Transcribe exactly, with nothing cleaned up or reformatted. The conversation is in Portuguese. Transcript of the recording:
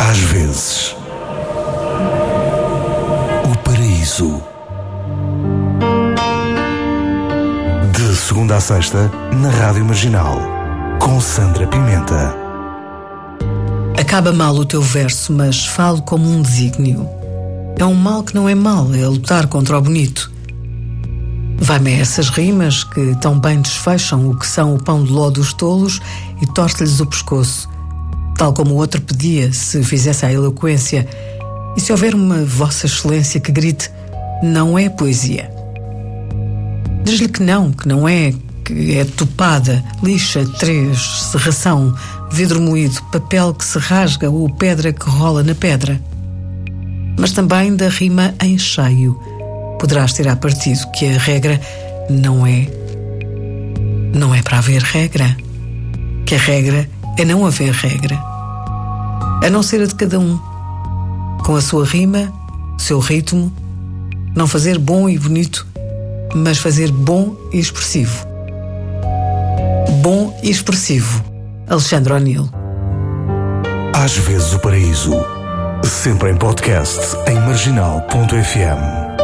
Às vezes, o paraíso. De segunda a sexta, na Rádio Marginal, com Sandra Pimenta. Acaba mal o teu verso, mas falo como um desígnio. É um mal que não é mal, é lutar contra o bonito. Vai-me a essas rimas que tão bem desfecham o que são o pão de ló dos tolos e torce-lhes o pescoço, tal como o outro pedia se fizesse a eloquência. E se houver uma Vossa Excelência que grite, não é poesia. Diz-lhe que não, que não é, que é topada, lixa, três, serração, vidro moído, papel que se rasga ou pedra que rola na pedra. Mas também da rima em cheio poderás tirar partido que a regra não é não é para haver regra, que a regra é não haver regra, a não ser a de cada um, com a sua rima, seu ritmo, não fazer bom e bonito, mas fazer bom e expressivo. Bom e expressivo. Alexandre O'Neill. Às vezes o paraíso. Sempre em podcast em marginal ponto f m.